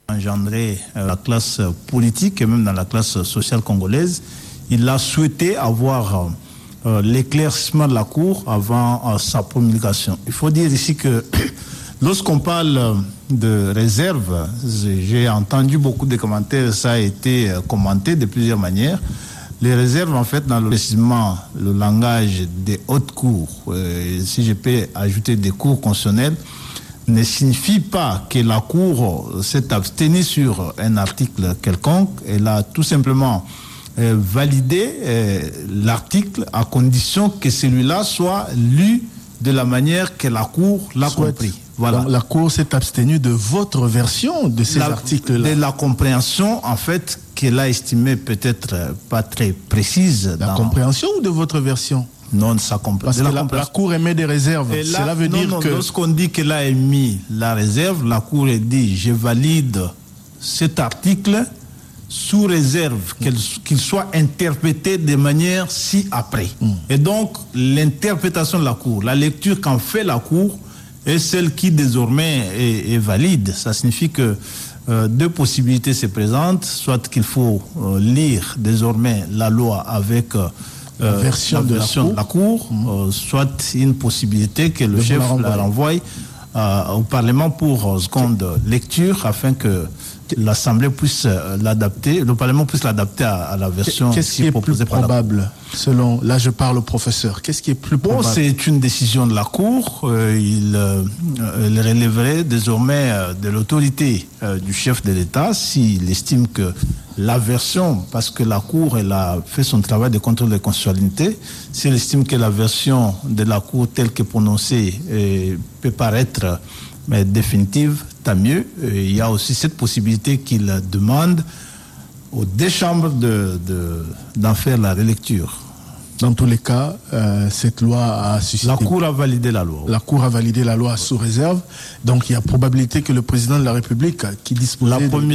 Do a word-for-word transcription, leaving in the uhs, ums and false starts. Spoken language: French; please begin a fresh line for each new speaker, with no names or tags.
engendré la classe politique et même dans la classe sociale congolaise. Il a souhaité avoir euh, l'éclaircissement de la Cour avant euh, sa promulgation. Il faut dire ici que lorsqu'on parle de réserve, j'ai entendu beaucoup de commentaires, ça a été commenté de plusieurs manières. Les réserves, en fait, dans le, précisément le langage des hautes cours, euh, si je peux ajouter des cours constitutionnels, ne signifie pas que la Cour s'est abstenue sur un article quelconque. Elle a tout simplement euh, validé euh, l'article à condition que celui-là soit lu de la manière que la Cour l'a Souhaite. compris. Voilà.
Donc, la Cour s'est abstenue de votre version de ces articles-là.
De la compréhension, en fait, qu'elle a estimée peut-être pas très précise.
La
dans...
compréhension ou de votre version?
Non, de sa compréhension.
Parce que la, la Cour émet des réserves.
Là,
Cela veut
non,
dire
non,
que...
Lorsqu'on dit qu'elle a émis la réserve, la Cour a dit « Je valide cet article sous réserve qu'il qu'il soit interprété de manière ci-après. Mm. » Et donc, l'interprétation de la Cour, la lecture qu'en fait la Cour, est celle qui désormais est, est valide. Ça signifie que euh, deux possibilités se présentent, soit qu'il faut euh, lire désormais la loi avec euh,
la version,
la
de,
version
la
de la Cour, mmh. euh, soit une possibilité que le de chef la renvoie euh, au Parlement pour euh, seconde lecture afin que l'Assemblée puisse euh, l'adapter, le Parlement puisse l'adapter à, à la version
Qu'est-ce qui est plus probable, selon, là je parle au professeur, qu'est-ce qui est plus probable?
Bon, c'est une décision de la Cour, euh, il, euh, il relèverait désormais euh, de l'autorité euh, du chef de l'État s'il estime que la version, parce que la Cour elle a fait son travail de contrôle de constitutionnalité, s'il estime que la version de la Cour telle que prononcée euh, peut paraître mais définitive, tant mieux. Il y a aussi cette possibilité qu'il demande aux deux chambres de, de, d'en faire la relecture.
Dans tous les cas, euh, cette loi a suscité...
La Cour a validé la loi.
La Cour a validé la loi sous réserve. Donc il y a probabilité que le président de la République qui disposait...
La première